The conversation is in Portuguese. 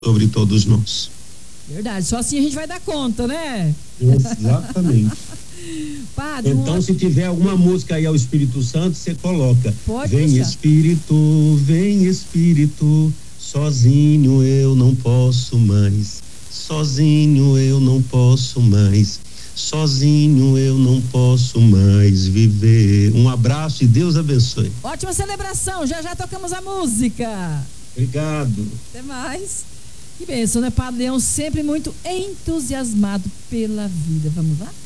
sobre todos nós. Verdade, só assim a gente vai dar conta, né? Exatamente. Padre, então, se tiver alguma música aí ao Espírito Santo, você coloca. Pode vem puxar. vem Espírito, sozinho eu não posso mais. Sozinho eu não posso mais. Sozinho eu não posso mais viver. Um abraço e Deus abençoe. Ótima celebração, já tocamos a música. Obrigado. Até mais. Que bênção, né, Padre Leão? Sempre muito entusiasmado pela vida. Vamos lá?